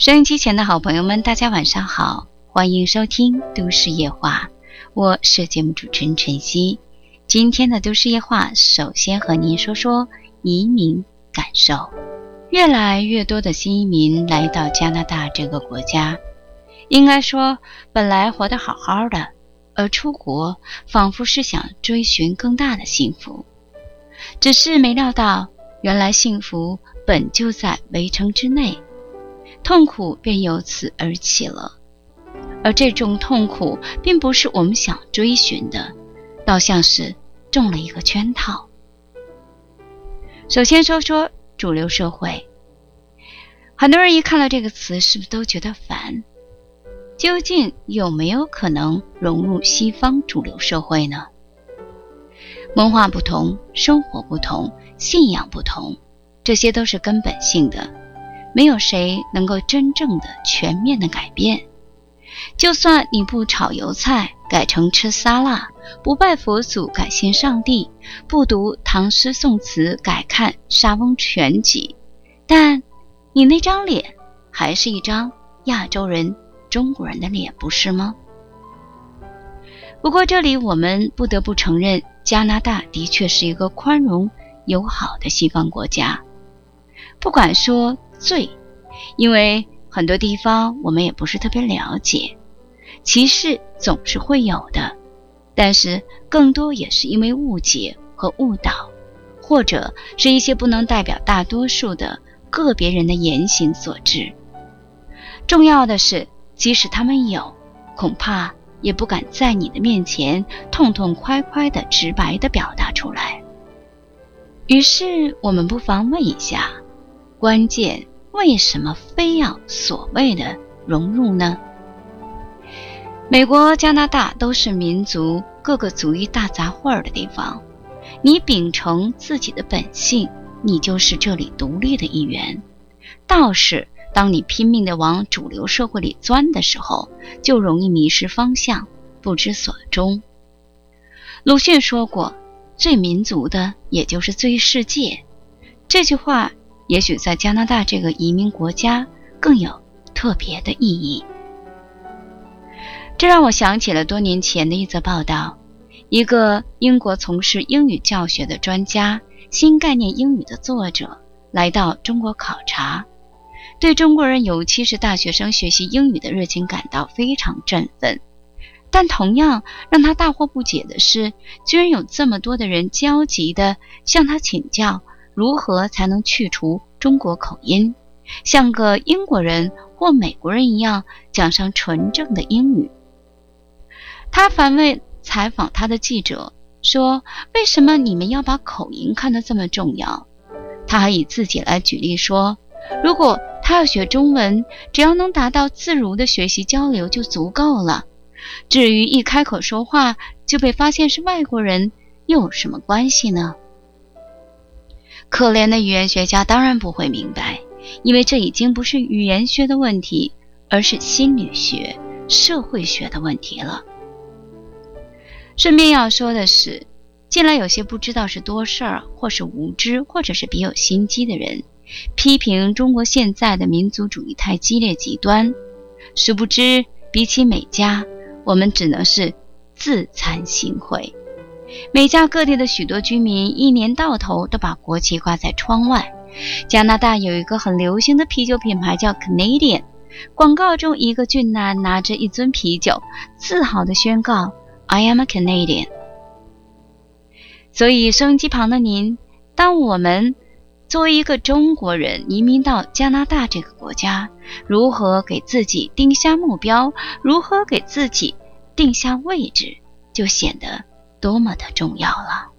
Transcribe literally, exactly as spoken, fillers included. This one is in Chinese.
收音机前的好朋友们，大家晚上好，欢迎收听都市夜话，我是节目主持人晨曦。今天的都市夜话，首先和您说说移民感受。越来越多的新移民来到加拿大这个国家，应该说本来活得好好的，而出国仿佛是想追寻更大的幸福，只是没料到原来幸福本就在围城之内，痛苦便由此而起了。而这种痛苦并不是我们想追寻的，倒像是中了一个圈套。首先说说主流社会，很多人一看到这个词是不是都觉得烦？究竟有没有可能融入西方主流社会呢？文化不同，生活不同，信仰不同，这些都是根本性的，没有谁能够真正的全面的改变。就算你不炒油菜改成吃沙拉，不拜佛祖改信上帝，不读唐诗宋词改看莎翁全集，但你那张脸还是一张亚洲人中国人的脸，不是吗？不过这里我们不得不承认，加拿大的确是一个宽容友好的西方国家。不管说罪，因为很多地方我们也不是特别了解，歧视总是会有的，但是更多也是因为误解和误导，或者是一些不能代表大多数的个别人的言行所致。重要的是，即使他们有，恐怕也不敢在你的面前痛痛快快的直白的表达出来。于是我们不妨问一下，关键为什么非要所谓的融入呢？美国、加拿大都是民族各个族裔大杂烩的地方，你秉承自己的本性，你就是这里独立的一员。倒是当你拼命地往主流社会里钻的时候，就容易迷失方向，不知所终。鲁迅说过，最民族的也就是最世界，这句话也许在加拿大这个移民国家更有特别的意义。这让我想起了多年前的一则报道，一个英国从事英语教学的专家，新概念英语的作者，来到中国考察，对中国人尤其是大学生学习英语的热情感到非常振奋。但同样让他大惑不解的是，居然有这么多的人焦急地向他请教如何才能去除中国口音，像个英国人或美国人一样讲上纯正的英语。他反问采访他的记者说，为什么你们要把口音看得这么重要？他还以自己来举例说，如果他要学中文，只要能达到自如的学习交流就足够了，至于一开口说话就被发现是外国人，又有什么关系呢？可怜的语言学家当然不会明白，因为这已经不是语言学的问题，而是心理学、社会学的问题了。顺便要说的是，近来有些不知道是多事儿，或是无知，或者是别有心机的人，批评中国现在的民族主义太激烈极端，殊不知比起美加，我们只能是自惭形秽。美加各地的许多居民一年到头都把国旗挂在窗外。加拿大有一个很流行的啤酒品牌叫 Canadian， 广告中一个俊男拿着一樽啤酒，自豪地宣告 I am a Canadian。 所以收音机旁的您，当我们作为一个中国人移民到加拿大这个国家，如何给自己定下目标，如何给自己定下位置，就显得多么的重要了。